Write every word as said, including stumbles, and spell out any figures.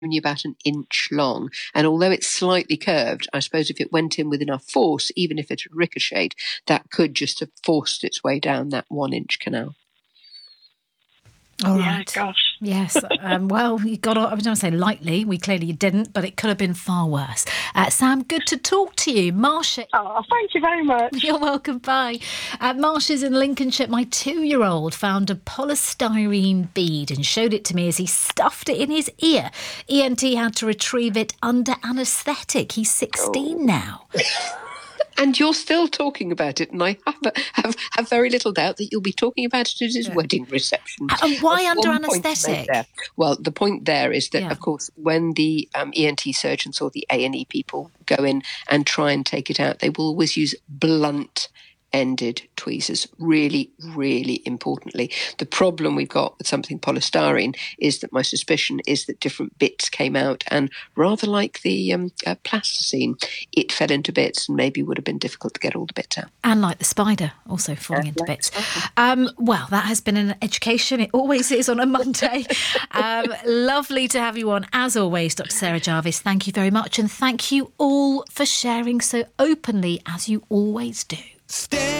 only about an inch long. And although it's slightly curved, I suppose if it went in with enough force, even if it had ricocheted, that could just have forced its way down that one inch canal. All yeah, right. gosh. Yes. Um, well, you got off, I was going to say lightly. We clearly didn't, but it could have been far worse. Uh, Sam, good to talk to you. Marsha. Oh, thank you very much. You're welcome. Bye. Uh, Marsha's in Lincolnshire. My two-year-old found a polystyrene bead and showed it to me as he stuffed it in his ear. E N T had to retrieve it under anaesthetic. He's sixteen oh. now. And you're still talking about it, and I have, have have very little doubt that you'll be talking about it at his yeah. wedding reception. And why under anaesthetic? Well, the point there is that, yeah. of course, when the um, E N T surgeons or the A and E people go in and try and take it out, they will always use blunt ended tweezers, really, really importantly. The problem we've got with something polystyrene is that my suspicion is that different bits came out, and rather like the um, uh, plasticine, it fell into bits and maybe would have been difficult to get all the bits out. And like the spider, also falling into like bits. Um, well, that has been an education. It always is on a Monday. um, lovely to have you on, as always, Doctor Sarah Jarvis. Thank you very much, and thank you all for sharing so openly, as you always do. Stay